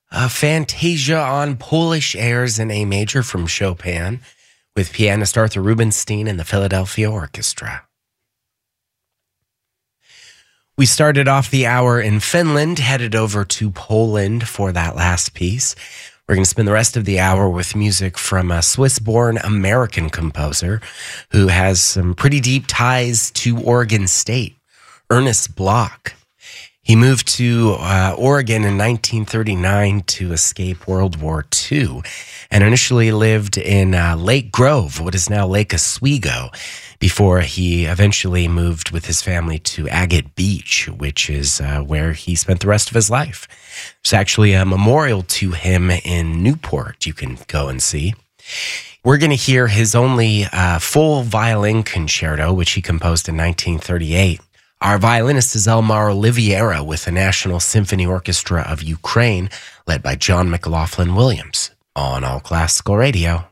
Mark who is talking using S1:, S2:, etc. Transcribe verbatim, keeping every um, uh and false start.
S1: A Fantasia on Polish airs in A major from Chopin with pianist Arthur Rubinstein and the Philadelphia Orchestra. We started off the hour in Finland, headed over to Poland for that last piece. We're going to spend the rest of the hour with music from a Swiss-born American composer who has some pretty deep ties to Oregon State, Ernest Bloch. He moved to uh, Oregon in nineteen thirty-nine to escape World War Two and initially lived in uh, Lake Grove, what is now Lake Oswego, before he eventually moved with his family to Agate Beach, which is uh, where he spent the rest of his life. There's actually a memorial to him in Newport you can go and see. We're going to hear his only uh, full violin concerto, which he composed in nineteen thirty-eight. Our violinist is Elmar Oliveira with the National Symphony Orchestra of Ukraine, led by John McLaughlin Williams on All Classical Radio.